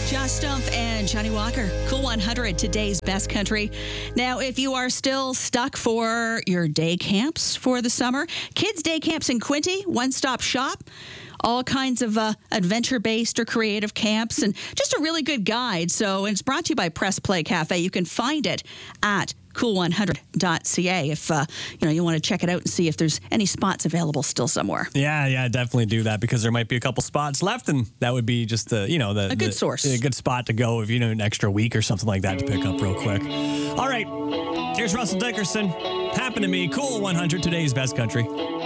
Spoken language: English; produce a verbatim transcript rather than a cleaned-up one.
Josh Stumpf and Johnny Walker. Cool one hundred, today's best country. Now, if you are still stuck for your day camps for the summer, Kids Day Camps in Quinte, one-stop shop. All kinds of uh, adventure-based or creative camps, and just a really good guide. So it's brought to you by Press Play Cafe. You can find it at cool one hundred dot c a if uh, you know you want to check it out and see if there's any spots available still somewhere. Yeah, yeah, definitely do that because there might be a couple spots left, and that would be just the you know the a good the, source, a good spot to go if you know an extra week or something like that to pick up real quick. All right, here's Russell Dickerson. Happened to me. Cool one hundred, today's best country.